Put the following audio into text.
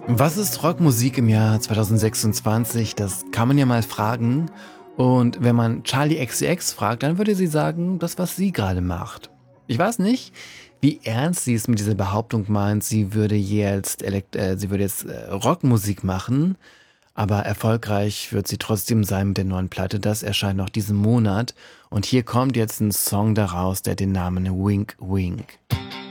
Was ist Rockmusik im Jahr 2026? Das kann man ja mal fragen. Und wenn man Charlie XCX fragt, dann würde sie sagen, das, was sie gerade macht. Ich weiß nicht, wie ernst sie es mit dieser Behauptung meint, sie würde jetzt Rockmusik machen, aber erfolgreich wird sie trotzdem sein mit der neuen Platte. Das erscheint noch diesen Monat. Und hier kommt jetzt ein Song daraus, der den Namen Wink Wink.